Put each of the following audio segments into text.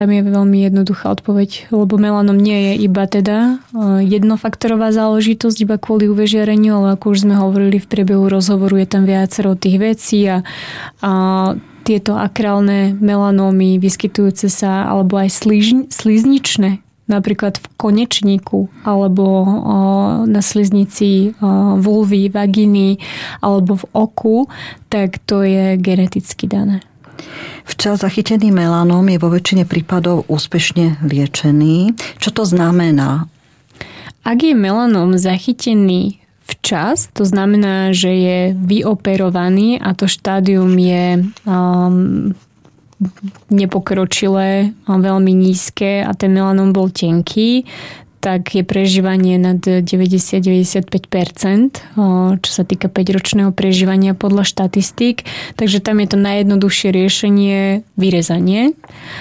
Tam je veľmi jednoduchá odpoveď, lebo melanom nie je iba teda jednofaktorová záležitosť, iba kvôli UV žiareniu, ale ako už sme hovorili v priebehu rozhovoru, je tam viacero tých vecí a tieto akrálne melanómy vyskytujúce sa, alebo aj slizničné, napríklad v konečníku, alebo na sliznici vulvy, vagíny, alebo v oku, tak to je geneticky dané. Včas zachytený melanóm je vo väčšine prípadov úspešne liečený. Čo to znamená? Ak je melanóm zachytený včas, to znamená, že je vyoperovaný a to štádium je nepokročilé, veľmi nízke a ten melanóm bol tenký, tak je prežívanie nad 90-95%, čo sa týka 5-ročného prežívania podľa štatistík. Takže tam je to najjednoduchšie riešenie vyrezanie.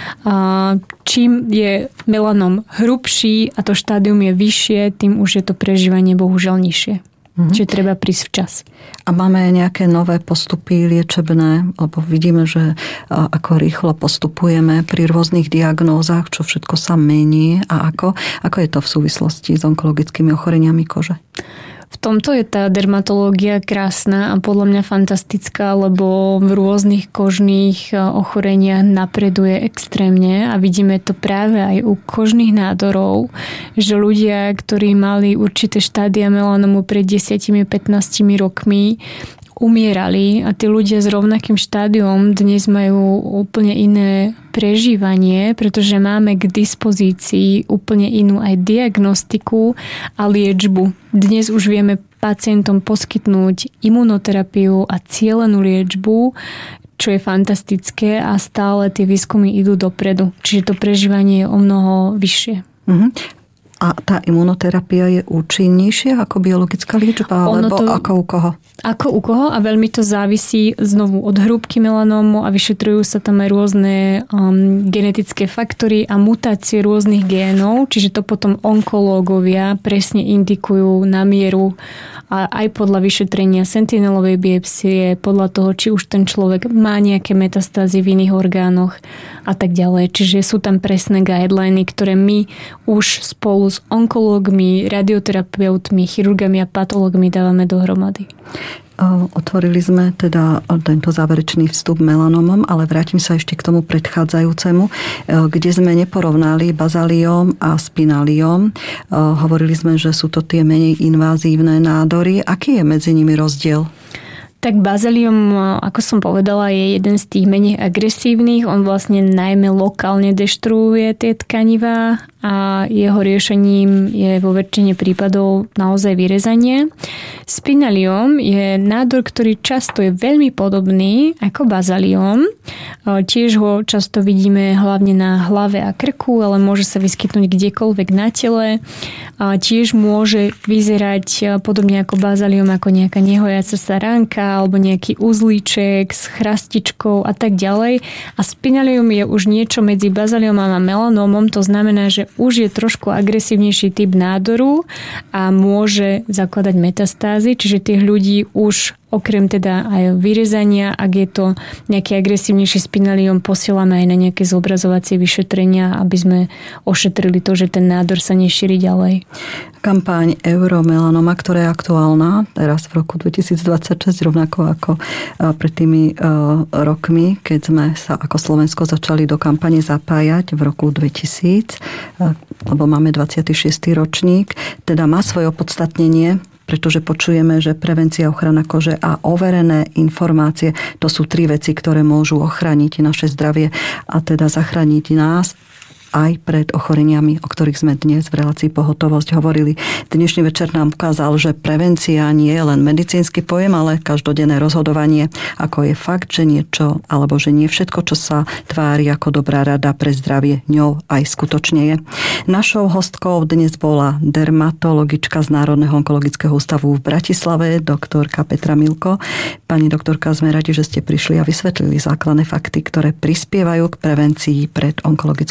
Čím je melanom hrubší a to štádium je vyššie, tým už je to prežívanie bohužiaľ nižšie. Čiže treba prísť včas. A máme nejaké nové postupy liečebné, lebo vidíme, že ako rýchlo postupujeme pri rôznych diagnózach, čo všetko sa mení a ako je to v súvislosti s onkologickými ochoreniami kože? V tomto je tá dermatológia krásna a podľa mňa fantastická, lebo v rôznych kožných ochoreniach napreduje extrémne a vidíme to práve aj u kožných nádorov, že ľudia, ktorí mali určité štádia melanomu pred 10-15 rokmi, umierali a tí ľudia s rovnakým štádiom dnes majú úplne iné prežívanie, pretože máme k dispozícii úplne inú aj diagnostiku a liečbu. Dnes už vieme pacientom poskytnúť imunoterapiu a cielenú liečbu, čo je fantastické a stále tie výskumy idú dopredu. Čiže to prežívanie je o mnoho vyššie. A tá imunoterapia je účinnejšia ako biologická liečba? Alebo ako u koho? Ako u koho a veľmi to závisí znovu od hrúbky melanómu a vyšetrujú sa tam aj rôzne genetické faktory a mutácie rôznych génov, čiže to potom onkológovia presne indikujú na mieru a aj podľa vyšetrenia sentinelovej biopsie, podľa toho, či už ten človek má nejaké metastázy v iných orgánoch a tak ďalej. Čiže sú tam presné guideliny, ktoré my už spolu s onkológmi, radioterapeutmi, chirurgami a patológmi dávame dohromady. Otvorili sme teda tento záverečný vstup melanomom, ale vrátim sa ešte k tomu predchádzajúcemu, kde sme neporovnali bazaliom a spinaliom. Hovorili sme, že sú to tie menej invázívne nádory. Aký je medzi nimi rozdiel? Tak bazalium, ako som povedala, je jeden z tých menej agresívnych. On vlastne najmä lokálne deštruuje tie tkanivá a jeho riešením je vo väčšine prípadov naozaj vyrezanie. Spinalium je nádor, ktorý často je veľmi podobný ako bazalium. Tiež ho často vidíme hlavne na hlave a krku, ale môže sa vyskytnúť kdekoľvek na tele. Tiež môže vyzerať podobne ako bazalium, ako nejaká nehojaca sa ránka alebo nejaký uzlíček s chrastičkou a tak ďalej. A spinalium je už niečo medzi bazaliomom a melanómom, to znamená, že už je trošku agresívnejší typ nádoru a môže zakladať metastázy, čiže tých ľudí už okrem teda aj vyrezania, ak je to nejaký agresívnejší spinalium, posielame aj na nejaké zobrazovacie vyšetrenia, aby sme ošetrili to, že ten nádor sa nešíri ďalej. Kampaň Euromelanoma, ktorá je aktuálna teraz v roku 2026, rovnako ako pred tými rokmi, keď sme sa ako Slovensko začali do kampane zapájať v roku 2000, lebo máme 26. ročník, teda má svoje opodstatnenie, pretože počujeme, že prevencia, ochrana kože a overené informácie, to sú 3 veci, ktoré môžu ochrániť naše zdravie a teda zachrániť nás aj pred ochoreniami, o ktorých sme dnes v relácii Pohotovosť hovorili. Dnešný večer nám ukázal, že prevencia nie je len medicínsky pojem, ale každodenné rozhodovanie, ako je fakt, že niečo, alebo že nie všetko, čo sa tvári ako dobrá rada pre zdravie, ňou aj skutočne je. Našou hostkou dnes bola dermatologička z Národného onkologického ústavu v Bratislave, doktorka Petra Milko. Pani doktorka, sme radi, že ste prišli a vysvetlili základné fakty, ktoré prispievajú k prevencii pred onkologickými kožnými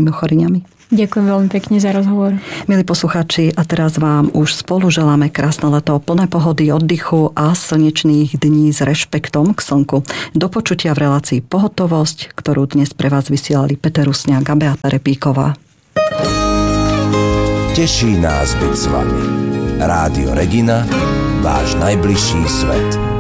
srdcovými ochoreniami. Ďakujem veľmi pekne za rozhovor. Milí poslucháči, a teraz vám už spolu želáme krásne leto, plné pohody, oddychu a slnečných dní s rešpektom k slnku. Do počutia v relácii Pohotovosť, ktorú dnes pre vás vysielali Peter Rusňák a Beata Repíková. Teší nás byť s vami. Rádio Regina, váš najbližší svet.